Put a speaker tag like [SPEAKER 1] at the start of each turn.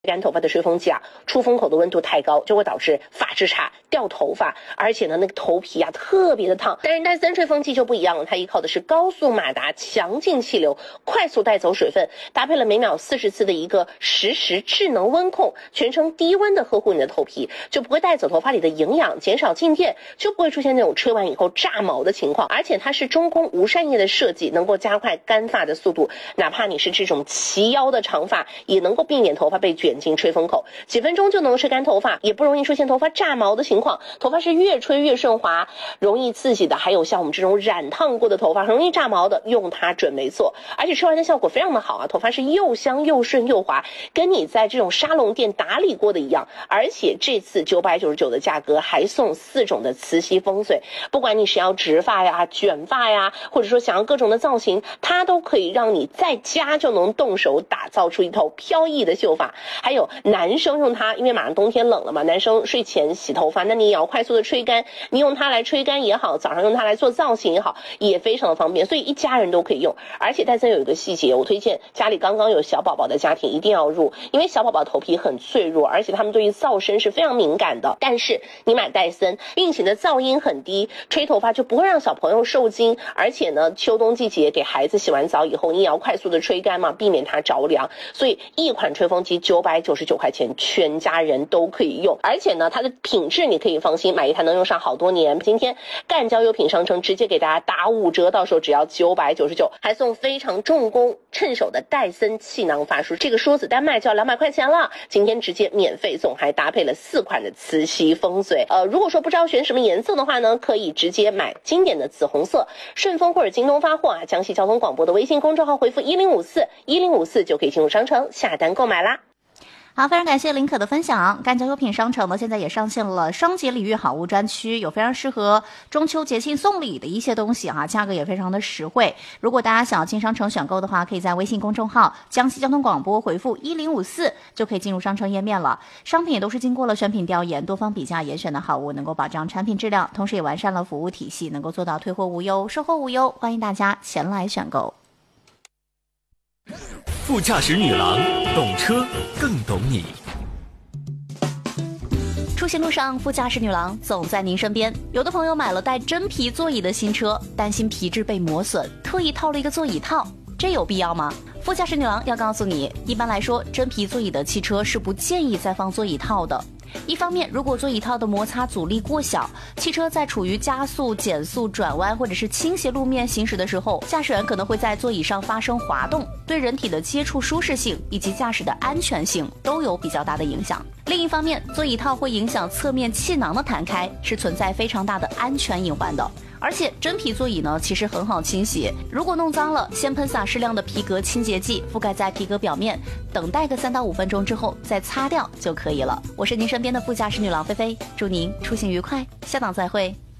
[SPEAKER 1] 干头发的吹风机啊，出风口的温度太高，就会导致发质差、掉头发，而且呢，那个头皮啊特别的烫。但是戴森吹风机就不一样了，它依靠的是高速马达、强劲气流，快速带走水分，搭配了每秒40次的一个实时智能温控，全程低温的呵护你的头皮，就不会带走头发里的营养，减少静电，就不会出现那种吹完以后炸毛的情况。而且它是中空无扇叶的设计，能够加快干发的速度，哪怕你是这种齐腰的长发，也能够避免头发被卷进吹风口，几分钟就能吹干头发，也不容易出现头发炸毛的情况。头发是越吹越顺滑，容易刺激的，还有像我们这种染烫过的头发很容易炸毛的，用它准没错。而且吹完的效果非常的好啊，头发是又香又顺又滑，跟你在这种沙龙店打理过的一样。而且这次999的价格还送4种的磁吸风水，不管你是要直发呀、卷发呀，或者说想要各种的造型，它都可以让你在家就能动手打造出一头飘逸的秀发。还有男生用它，因为马上冬天冷了嘛，男生睡前洗头发，那你也要快速的吹干，你用它来吹干也好，早上用它来做造型也好，也非常的方便，所以一家人都可以用。而且戴森有一个细节，我推荐家里刚刚有小宝宝的家庭一定要入，因为小宝宝头皮很脆弱，而且他们对于噪声是非常敏感的。但是你买戴森，并且的噪音很低，吹头发就不会让小朋友受惊。而且呢，秋冬季节给孩子洗完澡以后，你也要快速的吹干嘛，避免它着凉。所以一款吹风机999块钱，全家人都可以用。而且呢，它的品质你可以放心，买一台能用上好多年。今天赣交优品商城直接给大家打5折，到时候只要999，还送非常重工趁手的戴森气囊发梳，这个梳子单卖就要200块钱了，今天直接免费送，还搭配了4款的磁吸风水。如果说不知道选什么颜色的话呢，可以直接买经典的紫红色，顺丰或者京东发货啊，江西交通广播的微信公众号回复1054就可以进入商城下单购买啦。
[SPEAKER 2] 好，非常感谢林可的分享。赣交优品商城呢，现在也上线了双节礼遇好物专区，有非常适合中秋节庆送礼的一些东西哈，价格也非常的实惠。如果大家想要进商城选购的话，可以在微信公众号江西交通广播回复1054就可以进入商城页面了。商品也都是经过了选品调研、多方比价严选的好物，能够保障产品质量，同时也完善了服务体系，能够做到退货无忧、售后无忧。欢迎大家前来选购。
[SPEAKER 3] 副驾驶女郎，懂车更懂你。
[SPEAKER 2] 出行路上，副驾驶女郎总在您身边。有的朋友买了带真皮座椅的新车，担心皮质被磨损，特意套了一个座椅套，这有必要吗？副驾驶女郎要告诉你，一般来说，真皮座椅的汽车是不建议再放座椅套的。一方面，如果座椅套的摩擦阻力过小，汽车在处于加速、减速、转弯或者是倾斜路面行驶的时候，驾驶员可能会在座椅上发生滑动，对人体的接触舒适性以及驾驶的安全性都有比较大的影响。另一方面，座椅套会影响侧面气囊的弹开，是存在非常大的安全隐患的。而且真皮座椅呢，其实很好清洗，如果弄脏了，先喷洒适量的皮革清洁剂，覆盖在皮革表面，等待个3到5分钟之后再擦掉就可以了。我是您身边的副驾驶女郎菲菲，祝您出行愉快，下档再会。